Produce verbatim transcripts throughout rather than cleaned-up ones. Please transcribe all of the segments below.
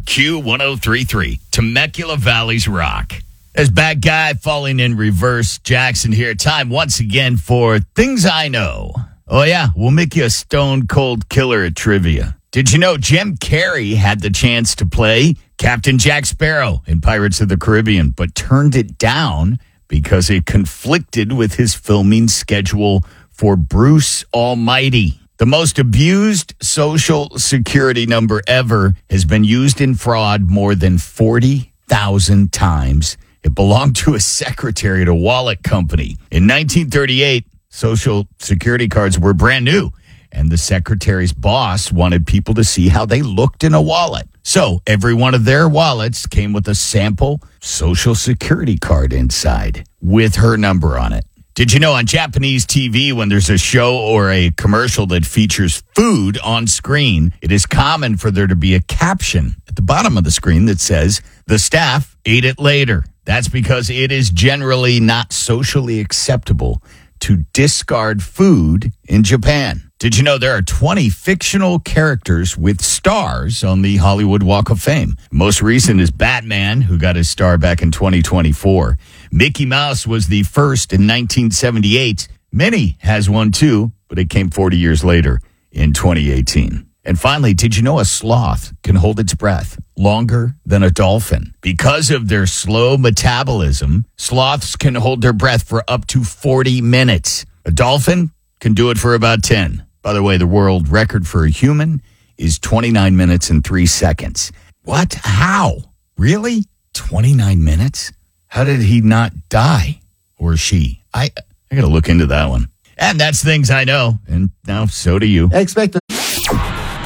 Q one oh three point three, Temecula Valley's Rock. As bad guy falling in reverse, Jackson here. Time once again for Things I Know. Oh, yeah, we'll make you a stone cold killer at trivia. Did you know Jim Carrey had the chance to play Captain Jack Sparrow in Pirates of the Caribbean, but turned it down because it conflicted with his filming schedule for Bruce Almighty? The most abused social security number ever has been used in fraud more than forty thousand times. It belonged to a secretary at a wallet company. In nineteen thirty-eight, social security cards were brand new, and the secretary's boss wanted people to see how they looked in a wallet. So every one of their wallets came with a sample social security card inside with her number on it. Did you know on Japanese T V, when there's a show or a commercial that features food on screen, it is common for there to be a caption at the bottom of the screen that says, "The staff ate it later." That's because it is generally not socially acceptable to discard food in Japan. Did you know there are twenty fictional characters with stars on the Hollywood Walk of Fame? Most recent is Batman, who got his star back in twenty twenty-four. Mickey Mouse was the first in nineteen seventy-eight. Minnie has one too, but it came forty years later in twenty eighteen. And finally, did you know a sloth can hold its breath longer than a dolphin? Because of their slow metabolism, sloths can hold their breath for up to forty minutes. A dolphin can do it for about ten. By the way, the world record for a human is twenty-nine minutes and three seconds. What? How? Really? twenty-nine minutes? How did he not die? Or she? I I got to look into that one. And that's Things I Know. And now so do you. I expect the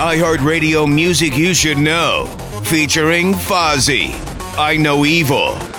iHeartRadio music you should know. Featuring Fozzy. I Know Evil.